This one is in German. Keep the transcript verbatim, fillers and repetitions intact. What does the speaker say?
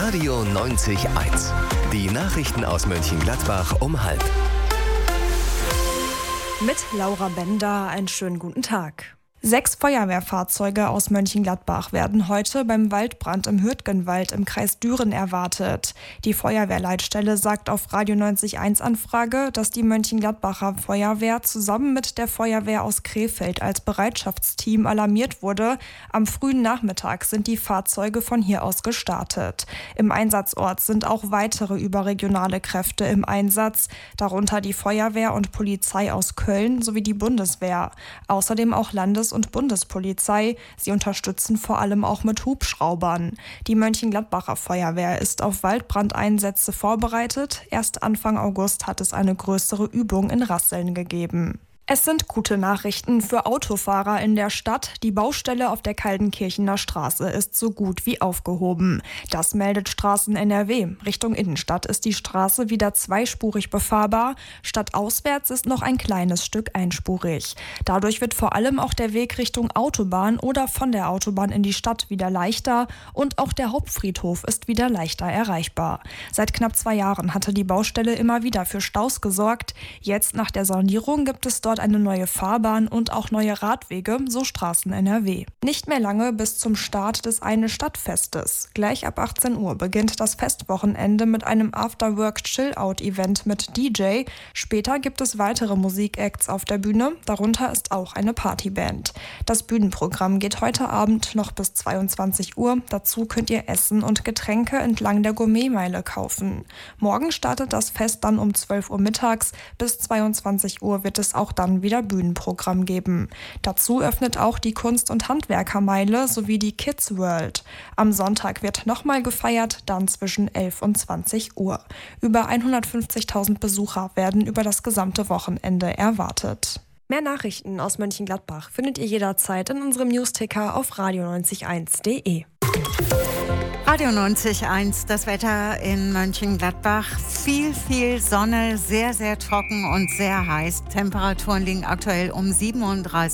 Radio neunzig Komma eins. Die Nachrichten aus Mönchengladbach um halb. Mit Laura Bender, einen schönen guten Tag. Sechs Feuerwehrfahrzeuge aus Mönchengladbach werden heute beim Waldbrand im Hürtgenwald im Kreis Düren erwartet. Die Feuerwehrleitstelle sagt auf Radio neunzig Komma eins Anfrage, dass die Mönchengladbacher Feuerwehr zusammen mit der Feuerwehr aus Krefeld als Bereitschaftsteam alarmiert wurde. Am frühen Nachmittag sind die Fahrzeuge von hier aus gestartet. Im Einsatzort sind auch weitere überregionale Kräfte im Einsatz, darunter die Feuerwehr und Polizei aus Köln sowie die Bundeswehr. Außerdem auch Landes- und Bundespolizei. Sie unterstützen vor allem auch mit Hubschraubern. Die Mönchengladbacher Feuerwehr ist auf Waldbrandeinsätze vorbereitet. Erst Anfang August hat es eine größere Übung in Rasseln gegeben. Es sind gute Nachrichten für Autofahrer in der Stadt. Die Baustelle auf der Kaldenkirchener Straße ist so gut wie aufgehoben. Das meldet Straßen N R W. Richtung Innenstadt ist die Straße wieder zweispurig befahrbar. Stadtauswärts ist noch ein kleines Stück einspurig. Dadurch wird vor allem auch der Weg Richtung Autobahn oder von der Autobahn in die Stadt wieder leichter und auch der Hauptfriedhof ist wieder leichter erreichbar. Seit knapp zwei Jahren hatte die Baustelle immer wieder für Staus gesorgt. Jetzt nach der Sanierung gibt es dort eine neue Fahrbahn und auch neue Radwege, so Straßen N R W. Nicht mehr lange bis zum Start des Eine-Stadt-Festes. Gleich ab achtzehn Uhr beginnt das Festwochenende mit einem Afterwork-Chill-Out-Event mit D J. Später gibt es weitere Musikacts auf der Bühne, darunter ist auch eine Partyband. Das Bühnenprogramm geht heute Abend noch bis zweiundzwanzig Uhr. Dazu könnt ihr Essen und Getränke entlang der Gourmetmeile kaufen. Morgen startet das Fest dann um zwölf Uhr mittags. Bis zweiundzwanzig Uhr wird es auch dann wieder Bühnenprogramm geben. Dazu öffnet auch die Kunst- und Handwerkermeile sowie die Kids World. Am Sonntag wird nochmal gefeiert, dann zwischen elf und zwanzig Uhr. Über hundertfünfzigtausend Besucher werden über das gesamte Wochenende erwartet. Mehr Nachrichten aus Mönchengladbach findet ihr jederzeit in unserem Newsticker auf radio neunzig Komma eins punkt de. Radio neunzig Komma eins, das Wetter in Mönchengladbach. Viel, viel Sonne, sehr, sehr trocken und sehr heiß. Temperaturen liegen aktuell um siebenunddreißig